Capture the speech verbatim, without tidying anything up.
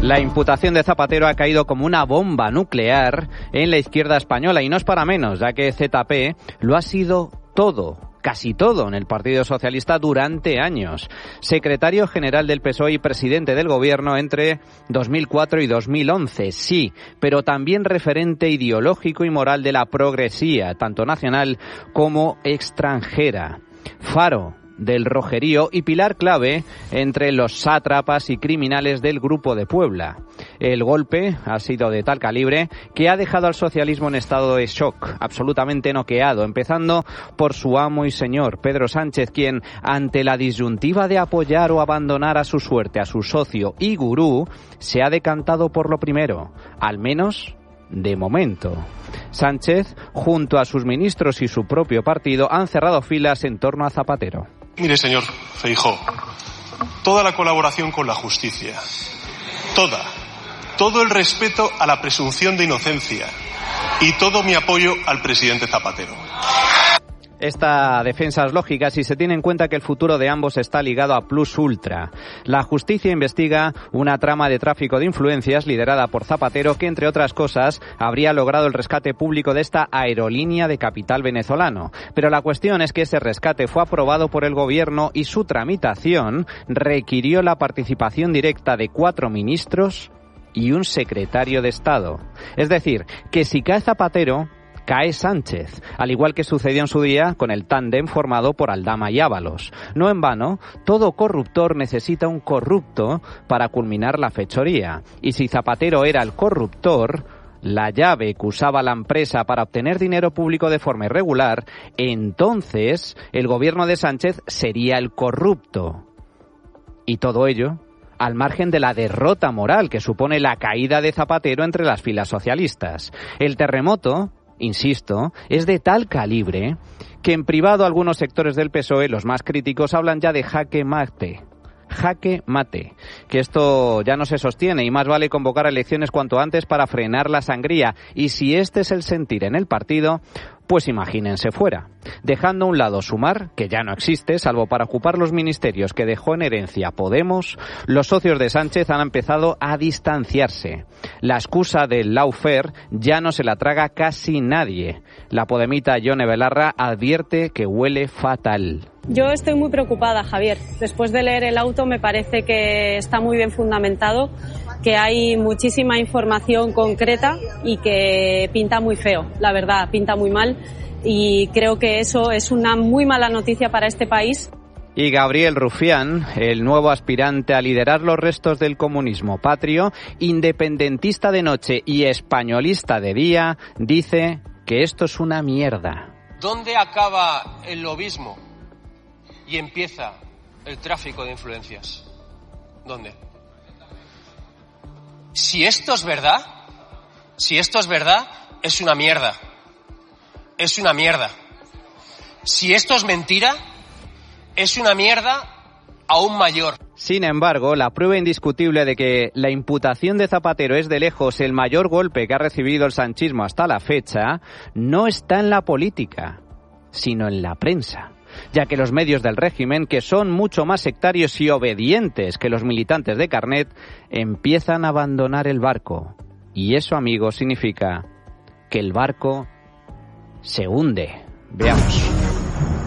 La imputación de Zapatero ha caído como una bomba nuclear en la izquierda española y no es para menos, ya que Z P lo ha sido todo, casi todo en el Partido Socialista durante años. Secretario general del P S O E y presidente del Gobierno entre dos mil cuatro y dos mil once, sí, pero también referente ideológico y moral de la progresía, tanto nacional como extranjera. Faro del Rojerío y pilar clave entre los sátrapas y criminales del Grupo de Puebla. El golpe ha sido de tal calibre que ha dejado al socialismo en estado de shock, absolutamente noqueado, empezando por su amo y señor, Pedro Sánchez, quien, ante la disyuntiva de apoyar o abandonar a su suerte a su socio y gurú, se ha decantado por lo primero, al menos de momento. Sánchez, junto a sus ministros y su propio partido, han cerrado filas en torno a Zapatero. Mire, señor Feijóo, toda la colaboración con la justicia, toda, todo el respeto a la presunción de inocencia y todo mi apoyo al presidente Zapatero. Esta defensa es lógica si se tiene en cuenta que el futuro de ambos está ligado a Plus Ultra. La justicia investiga una trama de tráfico de influencias liderada por Zapatero que, entre otras cosas, habría logrado el rescate público de esta aerolínea de capital venezolano. Pero la cuestión es que ese rescate fue aprobado por el gobierno y su tramitación requirió la participación directa de cuatro ministros y un secretario de Estado. Es decir, que si cae Zapatero, cae Sánchez, al igual que sucedió en su día con el tándem formado por Aldama y Ábalos. No en vano, todo corruptor necesita un corrupto para culminar la fechoría. Y si Zapatero era el corruptor, la llave que usaba la empresa para obtener dinero público de forma irregular, entonces el gobierno de Sánchez sería el corrupto. Y todo ello al margen de la derrota moral que supone la caída de Zapatero entre las filas socialistas. El terremoto, insisto, es de tal calibre que en privado algunos sectores del P S O E, los más críticos, hablan ya de jaque mate. Jaque mate, que esto ya no se sostiene y más vale convocar elecciones cuanto antes para frenar la sangría. Y si este es el sentir en el partido, pues imagínense fuera, dejando a un lado Sumar, que ya no existe, salvo para ocupar los ministerios que dejó en herencia Podemos. Los socios de Sánchez han empezado a distanciarse. La excusa del lawfare ya no se la traga casi nadie. La podemita Yone Belarra advierte que huele fatal. Yo estoy muy preocupada, Javier. Después de leer el auto me parece que está muy bien fundamentado, que hay muchísima información concreta y que pinta muy feo, la verdad, pinta muy mal, y creo que eso es una muy mala noticia para este país. Y Gabriel Rufián, el nuevo aspirante a liderar los restos del comunismo patrio, independentista de noche y españolista de día, dice que esto es una mierda. ¿Dónde acaba el lobismo y empieza el tráfico de influencias? ¿Dónde? Si esto es verdad, si esto es verdad, es una mierda. Es una mierda. Si esto es mentira, es una mierda aún mayor. Sin embargo, la prueba indiscutible de que la imputación de Zapatero es de lejos el mayor golpe que ha recibido el sanchismo hasta la fecha, no está en la política, sino en la prensa, ya que los medios del régimen, que son mucho más sectarios y obedientes que los militantes de carnet, empiezan a abandonar el barco. Y eso, amigos, significa que el barco se hunde. Veamos.